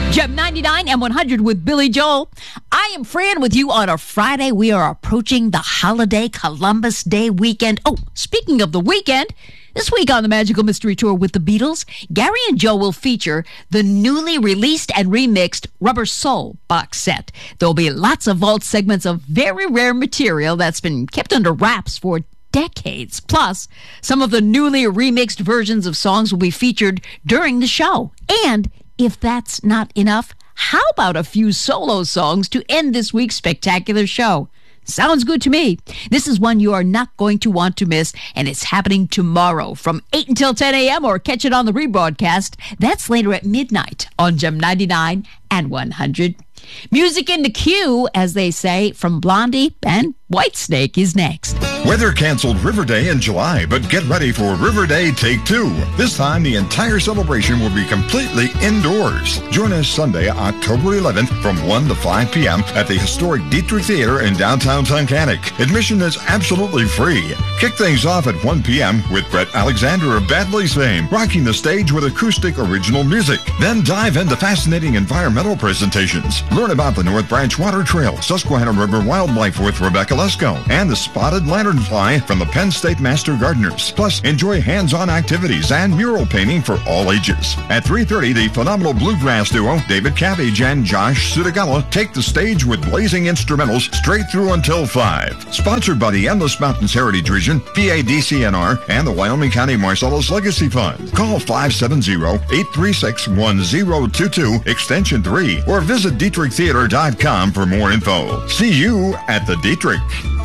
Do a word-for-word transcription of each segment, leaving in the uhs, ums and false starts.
Gem ninety-nine and one hundred with Billy Joel. I am Fran with you on a Friday. We are approaching the holiday Columbus Day weekend. Oh, speaking of the weekend, this week on the Magical Mystery Tour with the Beatles, Gary and Joe will feature the newly released and remixed Rubber Soul box set. There'll be lots of vault segments of very rare material that's been kept under wraps for decades. Plus, some of the newly remixed versions of songs will be featured during the show. And if that's not enough, how about a few solo songs to end this week's spectacular show? Sounds good to me. This is one you are not going to want to miss, and it's happening tomorrow from eight until ten a.m. or catch it on the rebroadcast. That's later at midnight on Gem ninety-nine and one hundred. Music in the queue, as they say, from Blondie and Whitesnake is next. Weather canceled River Day in July, but get ready for River Day Take Two. This time, the entire celebration will be completely indoors. Join us Sunday, October eleventh from one to five p.m. at the historic Dietrich Theater in downtown Tunkhannock. Admission is absolutely free. Kick things off at one p.m. with Brett Alexander of Bad Boys fame, rocking the stage with acoustic original music. Then dive into fascinating environmental presentations. Learn about the North Branch Water Trail, Susquehanna River Wildlife with Rebecca Lesko, and the Spotted Lanternfly from the Penn State Master Gardeners. Plus, enjoy hands-on activities and mural painting for all ages. At three thirty, the phenomenal bluegrass duo David Cabbage and Josh Sudagala take the stage with blazing instrumentals straight through until five. Sponsored by the Endless Mountains Heritage Region, P A D C N R, and the Wyoming County Marcellus Legacy Fund. Call five seven zero, eight three six, one zero two two, extension three, or visit Dietrich Theater dot com for more info. See you at the Dietrich.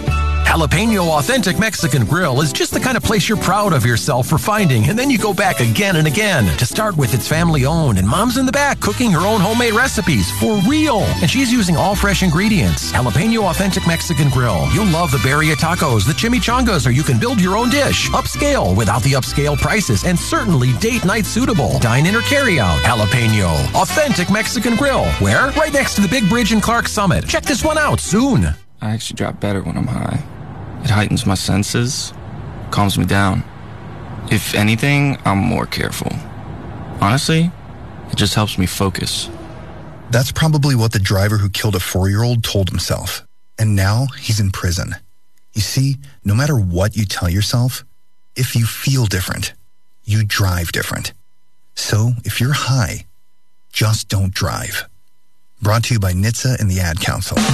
Jalapeno Authentic Mexican Grill is just the kind of place you're proud of yourself for finding, and then you go back again and again. To start with, it's family-owned, and Mom's in the back cooking her own homemade recipes for real. And she's using all fresh ingredients. Jalapeno Authentic Mexican Grill. You'll love the birria tacos, the chimichangas, or you can build your own dish. Upscale without the upscale prices, and certainly date night suitable. Dine in or carry out. Jalapeno Authentic Mexican Grill. Where? Right next to the big bridge in Clark Summit. Check this one out soon. I actually drop better when I'm high. It heightens my senses, calms me down. If anything, I'm more careful. Honestly, it just helps me focus. That's probably what the driver who killed a four-year-old told himself. And now he's in prison. You see, no matter what you tell yourself, if you feel different, you drive different. So if you're high, just don't drive. Brought to you by N H T S A and the Ad Council.